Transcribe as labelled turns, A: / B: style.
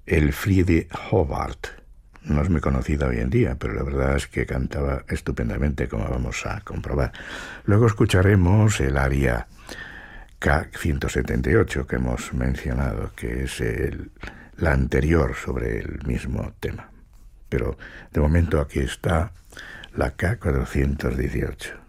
A: Elfriede Håvard. No es muy conocida hoy en día, pero la verdad es que cantaba estupendamente, como vamos a comprobar. Luego escucharemos el aria K178 que hemos mencionado, que es la anterior sobre el mismo tema. Pero de momento aquí está la K418.